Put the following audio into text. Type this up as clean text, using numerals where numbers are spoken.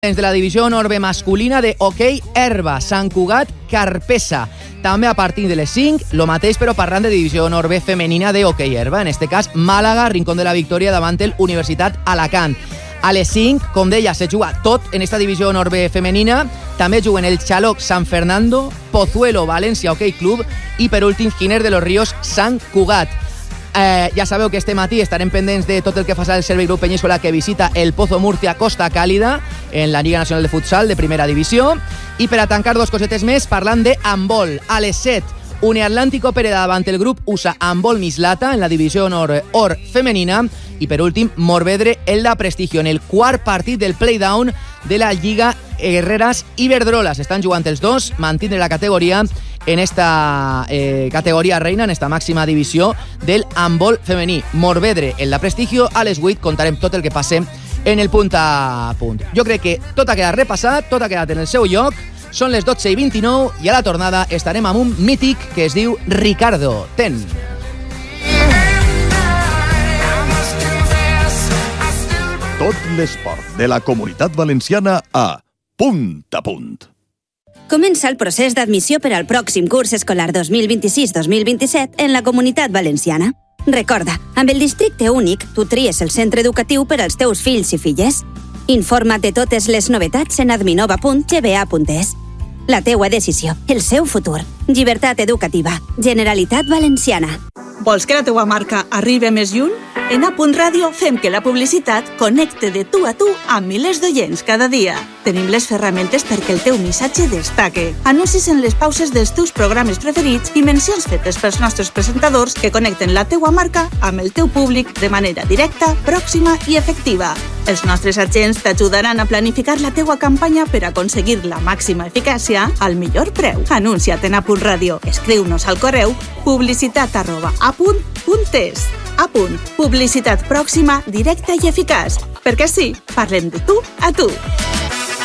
de la divisió honor B masculina de hoquei herba, Sant Cugat Carpesa. També a partir de les 5, lo mateix però parlant de divisió honor B femenina de hoquei herba, en este cas Màlaga, Rincón de la Victòria davant el Universitat Alacant. A les 5, com deia, se juga tot en esta divisió honor B femenina. També juguen el Xaloc San Fernando, Pozuelo València Hockey Club i per últim Giner de los Ríos Sant Cugat. Ja sabeu que este matí estarem pendents de tot el que fa el Servei Grup Península, que visita el Pozo Murcia Costa Càlida en la Lliga Nacional de Futsal de Primera Divisió. I per a tancar dos cosetes més, parlant de handbol. A les 7, Uniatlántico Pereda davant el grup USA Handbol Mislata en la divisió honor or femenina. I per últim, Morvedre Elda Prestigio en el quart partit del playdown de la Lliga Guerreras Iberdrola. Estan jugant els dos, mantindre la categoria en esta categoria reina, en esta màxima divisió del handbol femení. Morvedre Elda Prestigio, a les 8 contarem tot el que passe en el punt a punt. Jo crec que tot ha quedat repassat, tot ha quedat en el seu lloc. Són les 12:29 i a la tornada estarem amb un mític que es diu Ricardo Ten. Tot l'esport de la Comunitat Valenciana a Punt a Punt. Comença el procés d'admissió per al pròxim curs escolar 2026-2027 en la Comunitat Valenciana. Recorda, amb el districte únic, tu tries el centre educatiu per als teus fills i filles. Informa't de totes les novetats en adminova.gba.es. La teua decisió, el seu futur. Llibertat educativa. Generalitat Valenciana. Vols que la teua marca arribi més lluny? En A.Ràdio fem que la publicitat connecte de tu a tu amb milers d'oients cada dia. Tenim les ferramentes perquè el teu missatge destaque. Anuncis en les pauses dels teus programes preferits i mencions fetes pels nostres presentadors que connecten la teua marca amb el teu públic de manera directa, pròxima i efectiva. Els nostres agents t'ajudaran a planificar la teua campanya per aconseguir la màxima eficàcia al millor preu. Anuncia't en A.Ràdio. Escriu-nos al correu publicitat@a.es. Publicitat pròxima, directa i eficaç. Perquè sí, parlem de tu a tu.